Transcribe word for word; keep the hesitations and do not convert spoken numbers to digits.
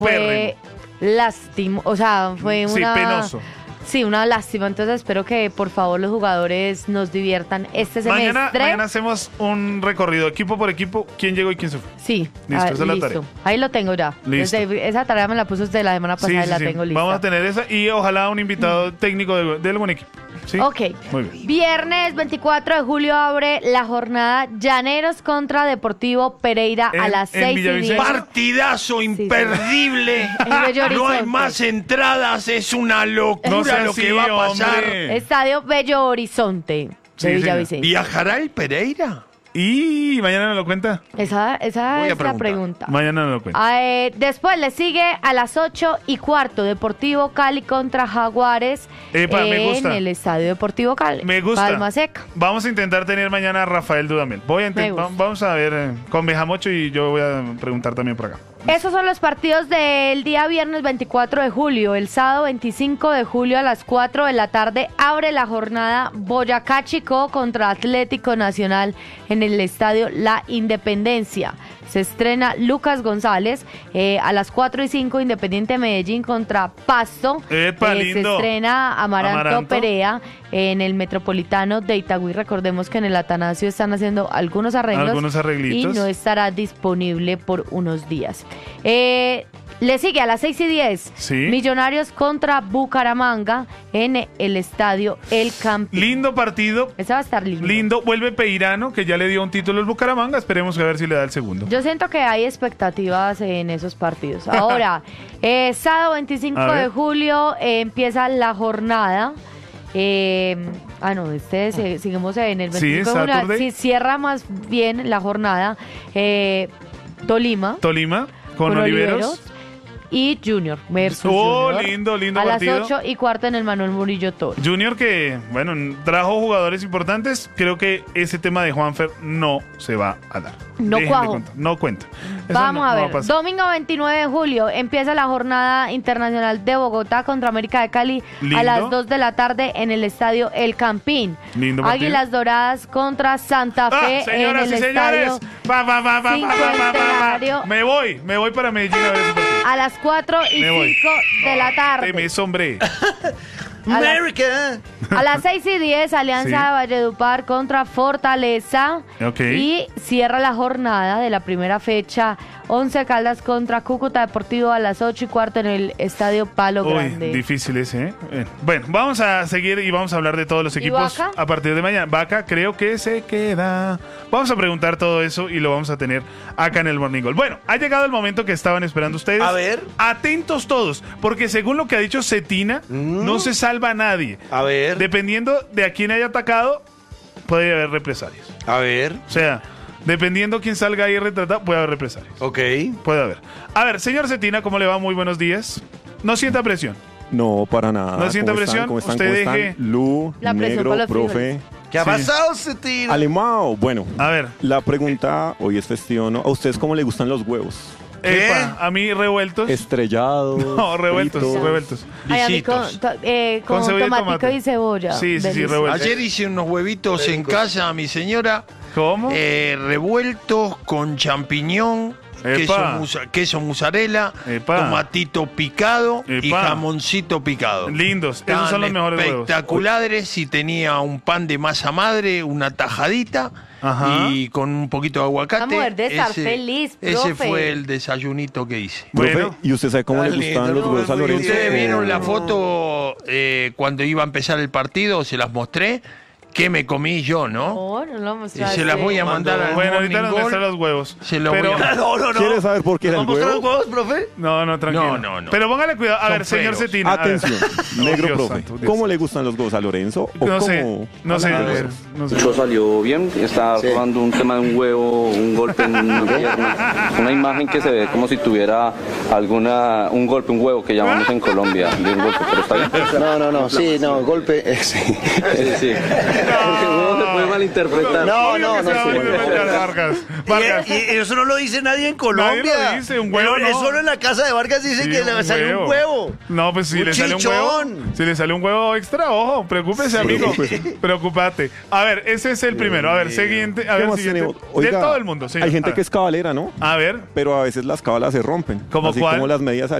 fue lástima, o sea, fue una... Sí, penoso. Sí, una lástima. Entonces espero que por favor los jugadores nos diviertan este semestre. Mañana, mañana hacemos un recorrido equipo por equipo, quién llegó y quién se fue. Sí, listo, ah, esa es la listo. tarea. Ahí lo tengo ya. Listo. Desde, esa tarea me la puso desde la semana pasada Sí, y sí, la sí. tengo lista. Vamos a tener esa y ojalá un invitado técnico de- del buen equipo. ¿Sí? Ok. Muy bien. Viernes veinticuatro de julio abre la jornada Llaneros contra Deportivo Pereira En- a las en seis y Villavicencio. diez. Partidazo imperdible. En Bello No hay Horizonte. más entradas, es una locura No sea lo que así, va a pasar. hombre. Estadio Bello Horizonte Sí, de señor. Villavicencio. ¿Viajará el Pereira? Y mañana nos lo cuenta. Esa, esa Voy a es la preguntar. pregunta. Mañana nos lo cuenta. Ah, eh, después le sigue a las ocho y cuarto Deportivo Cali contra Jaguares Epa, me gusta. en el Estadio Deportivo Cali. Me gusta. Palma Seca. Vamos a intentar tener mañana a Rafael Dudamel. Voy a Me intentar, gusta. vamos a ver eh, con Bejamocho y yo voy a preguntar también por acá. Esos son los partidos del día viernes veinticuatro de julio. El sábado veinticinco de julio a las cuatro de la tarde abre la jornada Boyacá Chicó contra Atlético Nacional en el estadio La Independencia. Se estrena Lucas González eh, a las cuatro y cinco Independiente Medellín contra Pasto. Epa, Eh, se lindo. estrena Amaranto, Amaranto. Perea en el Metropolitano de Itagüí. Recordemos que en el Atanasio están haciendo algunos arreglos. Algunos arreglitos. Y no estará disponible por unos días. Eh, le sigue a las seis y diez Sí. Millonarios contra Bucaramanga en el estadio El Campín. Lindo partido. Ese va a estar lindo. Lindo. Vuelve Peirano, que ya le dio un título al Bucaramanga. Esperemos a ver si le da el segundo. Yo siento que hay expectativas en esos partidos. Ahora, eh, sábado veinticinco A ver. de julio eh, empieza la jornada. Eh, ah, no, este se- seguimos en el Sí, veinticinco de julio. Saturday. Sí, cierra más bien la jornada. Eh, Tolima. Tolima con, Oliveros. Y Junior versus Oh, Junior. lindo, lindo a partido. A las ocho y cuarto en el Manuel Murillo Toro. Junior que, bueno, trajo jugadores importantes. Creo que ese tema de Juanfer no se va a dar. No Dejen de cuajo. contar, no cuenta. Eso Vamos no- a no va ver, pasar. domingo veintinueve de julio empieza la jornada internacional de Bogotá contra América de Cali Lindo. a las dos de la tarde en el estadio El Campín. Lindo partido. Águilas Doradas contra Santa Fe Ah, señoras en el y señores, estadio va, va, va, va, va, va, va, va, va. Cincuentenario. Me voy, me voy para Medellín a ver ese partido. a las cuatro y Me voy. cinco de la tarde. Te me sombré. A las- America. A las seis y diez, Alianza Sí. de Valledupar contra Fortaleza. Ok. Y cierra la jornada de la primera fecha, Once Caldas contra Cúcuta Deportivo a las ocho y cuarto en el Estadio Palo Uy, Grande. difícil ese, ¿eh? Eh, Bueno, vamos a seguir y vamos a hablar de todos los ¿Y equipos Vaca? a partir de mañana. Vaca creo que se queda. Vamos a preguntar todo eso y lo vamos a tener acá en el Morning Goal. Bueno, ha llegado el momento que estaban esperando ustedes. A ver. Atentos todos, porque según lo que ha dicho Cetina, Mm. no se salva a nadie. A ver. Dependiendo de a quién haya atacado, puede haber represalias. A ver. O sea, dependiendo quién salga ahí retratado, puede haber represalias. Ok. Puede haber. A ver, señor Cetina, ¿cómo le va? Muy buenos días. No sienta presión. No, para nada. ¿No sienta ¿Cómo presión? están? ¿Cómo están? Usted ¿Cómo están? deje- Lu, La presión Negro, para los profe. frijoles. ¿Qué ha Sí. pasado, Cetina? Alemao, bueno. A ver. La pregunta, hoy es festivo, ¿no? ¿A ustedes cómo les gustan los huevos? ¿Qué? Epa, a mí revueltos. Estrellados. No, revueltos, fritos. revueltos. Ay, a mí con, Visitos. to- eh, con, Con cebolla y tomatico tomate. y cebolla. Sí, sí, sí, Delicioso. revueltos. Ayer hice unos huevitos en casa a mi señora, ¿Cómo? eh, revueltos con champiñón, queso, Epa. musa- queso mozzarella, Epa. tomatito picado y Epa. jamoncito picado. Lindos, esos son los mejores huevos. Espectaculares, y tenía un pan de masa madre, una tajadita. Ajá. Y con un poquito de aguacate. Vamos a ver de estar feliz, Ese profe. fue el desayunito que hice. Profe, Bueno. ¿y usted sabe cómo le Dale, gustan los no, huevos a ¿Y Lorenzo? ustedes vieron O- la foto eh, cuando iba a empezar el partido? Se las mostré. ¿Qué me comí yo, no? No, no lo Y mostraste. se las voy a mandar al Bueno, ahorita Morning nos Goal. muestra los huevos. Se lo Pero- voy a No, no, no. ¿Quiere saber por qué era el ¿Vamos a mostrar los huevo? huevos, profe? No, no, tranquilo. No, no, no. Pero póngale cuidado. A Son ver, señor feos. Cetina. a ver. Atención, Oh, negro Dios profe. santo, Dios ¿Cómo santo. le gustan los huevos a Lorenzo? ¿O No sé, cómo? no sé. A no sé, ver. no sé. Todo salió bien, estaba Sí. probando un tema de un huevo, un golpe en una pierna, una imagen que se ve como si tuviera alguna, un golpe, un huevo que llamamos en Colombia, de un golpe, pero está bien. No, no, no, sí, no, golpe, eh, sí. Sí, sí. Porque el huevo se puede malinterpretar. No, Obvio no, que no se va a sé. malinterpretar, Vargas. Vargas. Y, y eso no lo dice nadie en Colombia. Nadie lo dice, un huevo Pero es no. solo en la casa de Vargas dice Sí, que le salió un huevo. No, pues si Un le sale un chichón. huevo, si le sale un huevo extra, ojo, preocúpese, amigo. Preocúpate. A ver, ese es el primero. A ver, siguiente. A ¿Qué ver, más siguiente. tenemos? De Oiga, todo el mundo, señor. hay A gente ver. que es cabalera, ¿no? A ver. Pero a veces las cabalas se rompen. ¿Cómo así cuál? como las medias